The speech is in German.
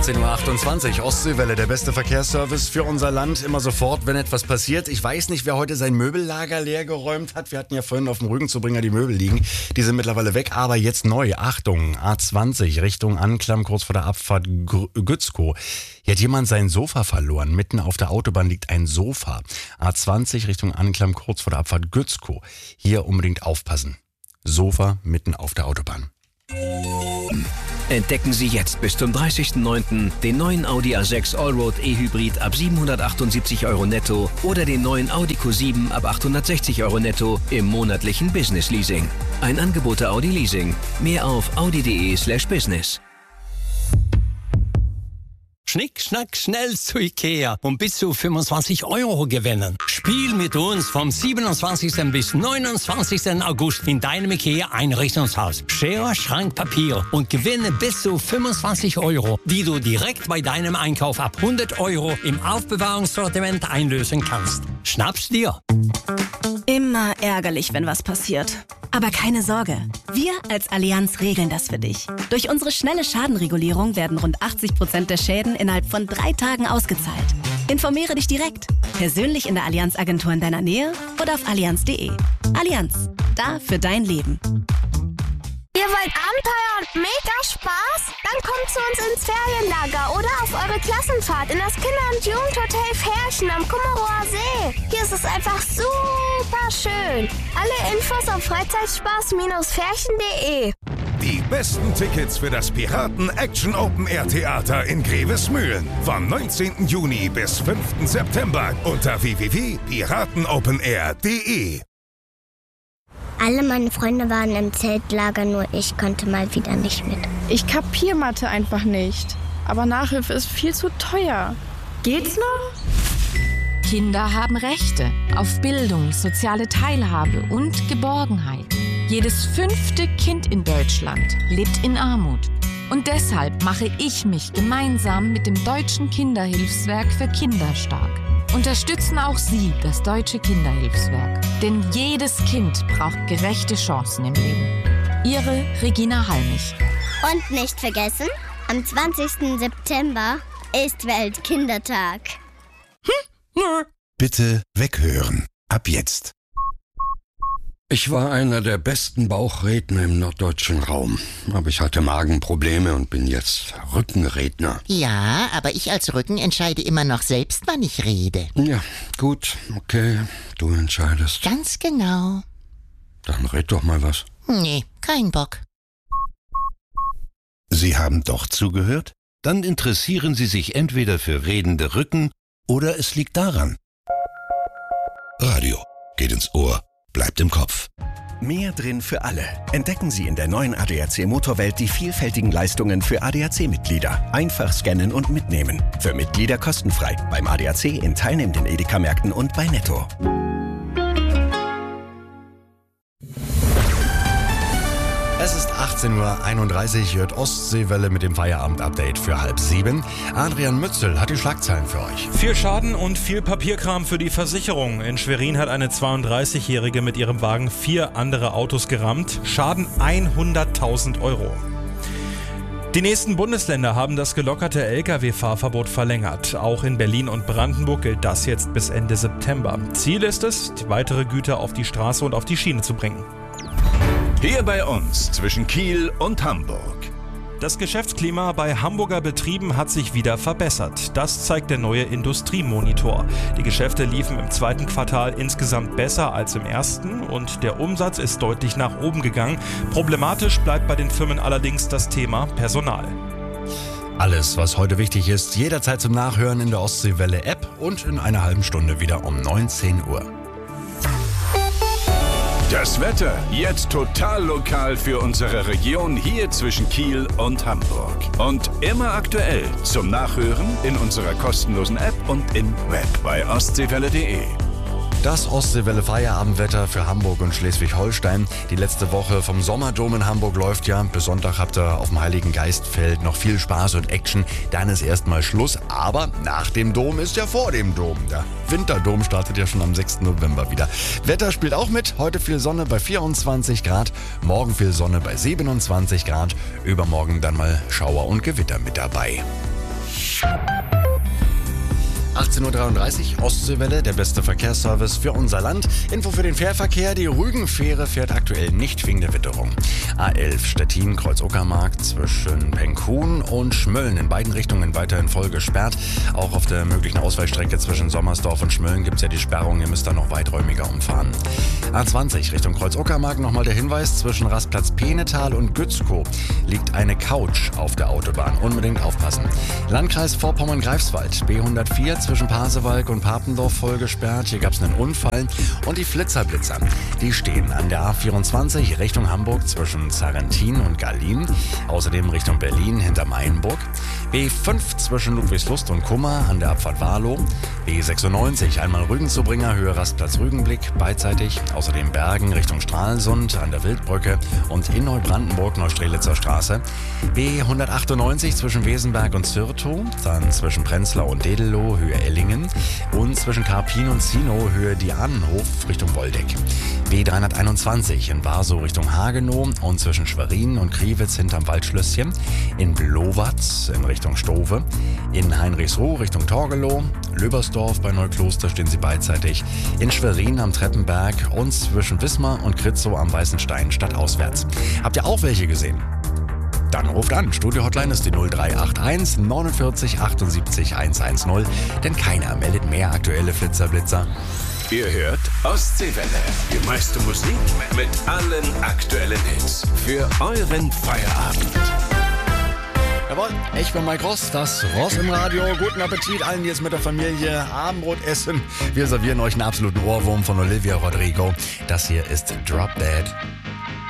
18.28 Uhr, Ostseewelle, der beste Verkehrsservice für unser Land, immer sofort, wenn etwas passiert. Ich weiß nicht, wer heute sein Möbellager leer geräumt hat. Wir hatten ja vorhin auf dem Rügenzubringer die Möbel liegen. Die sind mittlerweile weg, aber jetzt neu. Achtung, A20 Richtung Anklam, kurz vor der Abfahrt Gützkow. Hier hat jemand sein Sofa verloren. Mitten auf der Autobahn liegt ein Sofa. A20 Richtung Anklam, kurz vor der Abfahrt Gützkow. Hier unbedingt aufpassen. Sofa mitten auf der Autobahn. Entdecken Sie jetzt bis zum 30.09. den neuen Audi A6 Allroad E-Hybrid ab 778 € netto oder den neuen Audi Q7 ab 860 € netto im monatlichen Business Leasing. Ein Angebot der Audi Leasing. Mehr auf audi.de/business. Schnick, schnack, schnell zu Ikea und bis zu 25 € gewinnen. Spiel mit uns vom 27. bis 29. August in deinem Ikea-Einrichtungshaus. Schere, Schrank, Papier und gewinne bis zu 25 €, die du direkt bei deinem Einkauf ab 100 € im Aufbewahrungssortiment einlösen kannst. Schnapp's dir! Immer ärgerlich, wenn was passiert. Aber keine Sorge, wir als Allianz regeln das für dich. Durch unsere schnelle Schadenregulierung werden rund 80% der Schäden innerhalb von 3 Tagen ausgezahlt. Informiere dich direkt, persönlich in der Allianz-Agentur in deiner Nähe oder auf allianz.de. Allianz, da für dein Leben. Ihr wollt Abenteuer und mega Spaß? Dann kommt zu uns ins Ferienlager oder auf eure Klassenfahrt in das Kinder- und Jugendhotel Ferchen am Kummerower See. Hier ist es einfach super schön. Alle Infos auf freizeitspaß-ferchen.de. Die besten Tickets für das Piraten Action Open Air Theater in Grevesmühlen. Vom 19. Juni bis 5. September unter www.piratenopenair.de. Alle meine Freunde waren im Zeltlager, nur ich konnte mal wieder nicht mit. Ich kapier Mathe einfach nicht. Aber Nachhilfe ist viel zu teuer. Geht's noch? Kinder haben Rechte auf Bildung, soziale Teilhabe und Geborgenheit. Jedes 5. Kind in Deutschland lebt in Armut. Und deshalb mache ich mich gemeinsam mit dem Deutschen Kinderhilfswerk für Kinder stark. Unterstützen auch Sie das Deutsche Kinderhilfswerk. Denn jedes Kind braucht gerechte Chancen im Leben. Ihre Regina Halmich. Und nicht vergessen, am 20. September ist Weltkindertag. Bitte weghören. Ab jetzt. Ich war einer der besten Bauchredner im norddeutschen Raum. Aber ich hatte Magenprobleme und bin jetzt Rückenredner. Ja, aber ich als Rücken entscheide immer noch selbst, wann ich rede. Ja, gut, okay, du entscheidest. Ganz genau. Dann red doch mal was. Nee, kein Bock. Sie haben doch zugehört? Dann interessieren Sie sich entweder für redende Rücken oder es liegt daran. Radio geht ins Ohr. Bleibt im Kopf. Mehr drin für alle. Entdecken Sie in der neuen ADAC Motorwelt die vielfältigen Leistungen für ADAC-Mitglieder. Einfach scannen und mitnehmen. Für Mitglieder kostenfrei. Beim ADAC in teilnehmenden Edeka-Märkten und bei Netto. Es ist 18.31 Uhr, hört Ostseewelle mit dem Feierabend-Update für 6:30. Adrian Mützel hat die Schlagzeilen für euch. Viel Schaden und viel Papierkram für die Versicherung. In Schwerin hat eine 32-Jährige mit ihrem Wagen 4 andere Autos gerammt. Schaden 100.000 €. Die nächsten Bundesländer haben das gelockerte Lkw-Fahrverbot verlängert. Auch in Berlin und Brandenburg gilt das jetzt bis Ende September. Ziel ist es, weitere Güter auf die Straße und auf die Schiene zu bringen. Hier bei uns zwischen Kiel und Hamburg. Das Geschäftsklima bei Hamburger Betrieben hat sich wieder verbessert. Das zeigt der neue Industriemonitor. Die Geschäfte liefen im 2. Quartal insgesamt besser als im 1. und der Umsatz ist deutlich nach oben gegangen. Problematisch bleibt bei den Firmen allerdings das Thema Personal. Alles, was heute wichtig ist, jederzeit zum Nachhören in der Ostseewelle-App und in einer halben Stunde wieder um 19 Uhr. Das Wetter jetzt total lokal für unsere Region hier zwischen Kiel und Hamburg. Und immer aktuell zum Nachhören in unserer kostenlosen App und im Web bei ostseewelle.de. Das Ostseewelle Feierabendwetter für Hamburg und Schleswig-Holstein. Die letzte Woche vom Sommerdom in Hamburg läuft ja. Bis Sonntag habt ihr auf dem Heiligen Geistfeld noch viel Spaß und Action. Dann ist erstmal Schluss. Aber nach dem Dom ist ja vor dem Dom. Der Winterdom startet ja schon am 6. November wieder. Wetter spielt auch mit. Heute viel Sonne bei 24 Grad. Morgen viel Sonne bei 27 Grad. Übermorgen dann mal Schauer und Gewitter mit dabei. 18.33 Uhr, Ostseewelle, der beste Verkehrsservice für unser Land. Info für den Fährverkehr, die Rügenfähre fährt aktuell nicht wegen der Witterung. A11 Stettin, Kreuz-Uckermark zwischen Penkhuhn und Schmölln in beiden Richtungen weiterhin voll gesperrt. Auch auf der möglichen Ausweichstrecke zwischen Sommersdorf und Schmölln gibt es ja die Sperrung, ihr müsst da noch weiträumiger umfahren. A20 Richtung Kreuz-Uckermark, nochmal der Hinweis, zwischen Rastplatz Peenetal und Gützkow liegt eine Couch auf der Autobahn. Unbedingt aufpassen. Landkreis Vorpommern-Greifswald, B104 zwischen Pasewalk und Papendorf voll gesperrt. Hier gab es einen Unfall. Und die Flitzer-Blitzer, die stehen an der A24 Richtung Hamburg zwischen Sarrentin und Gallin. Außerdem Richtung Berlin hinter Mainburg. B5 zwischen Ludwigslust und Kummer an der Abfahrt Warlow. B96 einmal Rügen-Zubringer, Höhe Rastplatz Rügenblick, beidseitig. Außerdem Bergen Richtung Stralsund an der Wildbrücke und in Neubrandenburg Neustrelitzer Straße. B198 zwischen Wesenberg und Zürtow, dann zwischen Prenzlau und Dedelow, Höhe Ellingen und zwischen Karpin und Zinow, Höhe Dianenhof Richtung Woldeck. B321 in Warsow Richtung Hagenow und zwischen Schwerin und Kriwitz hinterm Waldschlösschen. In Blowatz in Richtung Stove. In Heinrichsruh Richtung Torgelow. Löbersdorf bei Neukloster stehen sie beidseitig. In Schwerin am Treppenberg und zwischen Wismar und Kritzow am Weißen Stein stadtauswärts. Habt ihr auch welche gesehen? Dann ruft an. Studio-Hotline ist die 0381 49 78 110, denn keiner meldet mehr aktuelle Flitzer-Blitzer. Ihr hört Ostseewelle, die meiste Musik mit allen aktuellen Hits für euren Feierabend. Jawohl, ich bin Mike Ross, das Ross im Radio. Guten Appetit allen, die jetzt mit der Familie Abendbrot essen. Wir servieren euch einen absoluten Ohrwurm von Olivia Rodrigo. Das hier ist Drop Dead.